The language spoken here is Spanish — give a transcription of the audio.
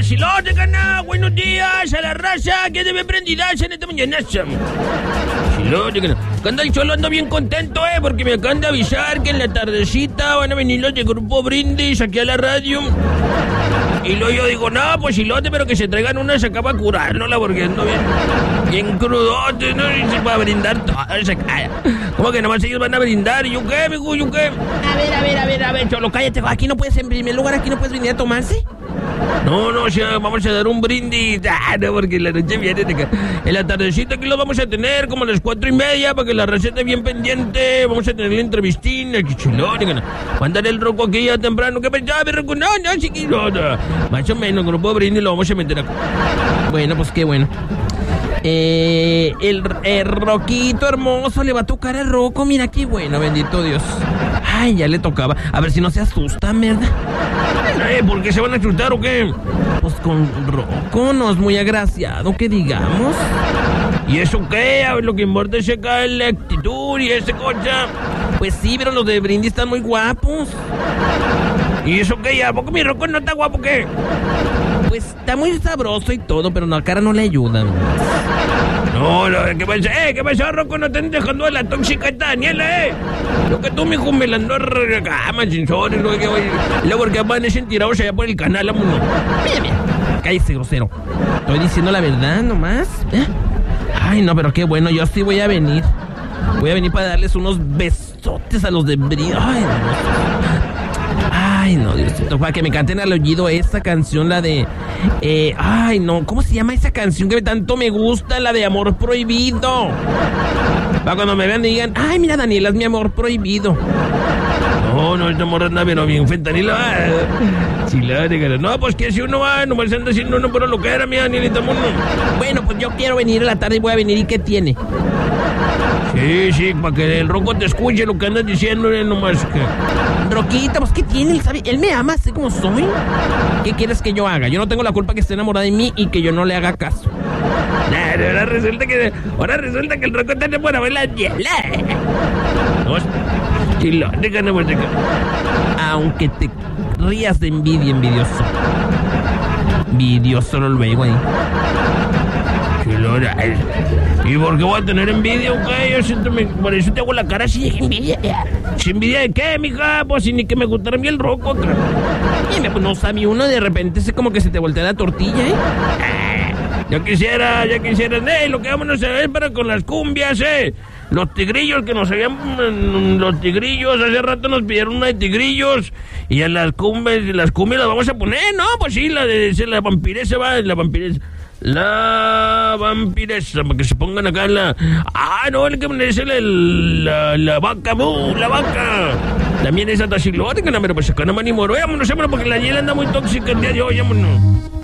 Chilote, cana, buenos días a la raza que debe prendidas en esta mañana. Chilote, cana. Canda el Cholo ando bien contento, porque me acaban de avisar que en la tardecita van a venir los de Grupo Brindis aquí a la radio. Y luego yo digo, no, pues Chilote, pero que se traigan unas acá para curárnosla, porque ando bien crudote, ¿no? Y se va a brindar todo. ¿Cómo que nomás ellos van a brindar? ¿Y yo qué, amigo? ¿Yo qué? A ver, Cholo, cállate. Aquí no puedes, en primer lugar, aquí no puedes venir a tomarse. No, o sea, vamos a dar un brindis. No, porque la noche viene. En la tardecita aquí lo vamos a tener como a las 4:30 para que la receta bien pendiente. Vamos a tener la entrevistina. Chichilón, mandar el roco aquí ya temprano. ¿Qué pensaba, mi roco? No, chiquillo. No. Más o menos, grupo brindis lo vamos a meter acá. Bueno, pues qué bueno. El Roquito hermoso le va a tocar al Roco. Mira qué bueno, bendito Dios. Ay, ya le tocaba. A ver si no se asustan, ¿verdad? ¿Por qué se van a asustar o qué? Pues con Roco no es muy agraciado, que digamos. ¿Y eso qué? A ver, lo que importa es acá la actitud y ese cosa. Pues sí, pero los de Brindis están muy guapos. ¿Y eso qué? ¿A poco mi Roco no está guapo qué? Pues está muy sabroso y todo, pero la cara no le ayuda. No, ¿qué pasa, Roco? No estén dejando a la tóxica esta Daniela, Lo que tú, mijo, me la ando machinzones, luego porque amanecen tirados allá por el canal, vámonos. Mira, cállese, grosero. Estoy diciendo la verdad nomás. Ay, no, pero qué bueno, yo sí voy a venir. Voy a venir para darles unos besotes a los de Brindis. Ay, no, Diosito, para que me canten al oído esa canción, la de... ay, no, ¿cómo se llama esa canción que tanto me gusta? La de Amor Prohibido. Para cuando me vean y digan, ay, mira, Daniela, es mi amor prohibido. No, esta morra anda bien fentanila. Chilate, no, pues que si uno va, nomás anda haciendo uno por lo que era, mi Danielita, mono. Bueno, pues yo quiero venir a la tarde y voy a venir, ¿y qué tiene? Sí, para que el Roco te escuche lo que andas diciendo, nomás que... Roquita, pues ¿qué tiene? Él sabe, él me ama así como soy. ¿Qué quieres que yo haga? Yo no tengo la culpa que esté enamorada de mí y que yo no le haga caso. Ahora resulta que el Roco está enamorado de la Daniela. Aunque te rías de envidia, envidioso. Envidioso lo luego ahí. ¿Y por qué voy a tener envidia o qué? Por eso te hago la cara así de envidia. ¿Sin envidia de qué, mija? Pues si ni que me gustara a mí el Roco acá. Mira, pues no sabe uno, de repente es como que se te voltea la tortilla, Ya quisiera, lo que vamos a hacer es para con las cumbias, Los tigrillos que nos habían... Los tigrillos, hace rato nos pidieron una de tigrillos. Y a las cumbias las vamos a poner, ¿no? Pues sí, la vampiresa va, La vampiresa, para que se pongan acá la... no, el que merece la vaca, la vaca. También esa tachilótica, pero pues acá no me animo. Vámonos, porque la hiela anda muy tóxica el día de hoy, vámonos.